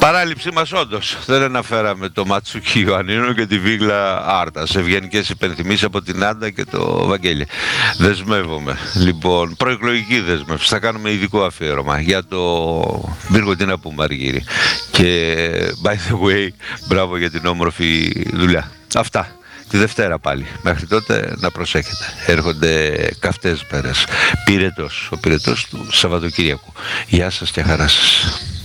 Παράληψή μας όντως. Δεν αναφέραμε το Ματσούκι Ιωαννίνο και τη Βίγλα Άρτα. Σε ευγενικές υπενθυμίσεις από την Άντα και το Βαγγέλη. Δεσμεύομαι. Λοιπόν, προεκλογική δέσμευση. Θα κάνουμε ειδικό αφιέρωμα για το Βίργο, τι να πούμε, Αργύρη. Και by the way, μπράβο για την όμορφη δουλειά. Αυτά. Τη Δευτέρα πάλι. Μέχρι τότε να προσέχετε. Έρχονται καυτές μέρες. Ο πυρετός του Σαββατοκύριακου. Γεια σας και χαρά σας.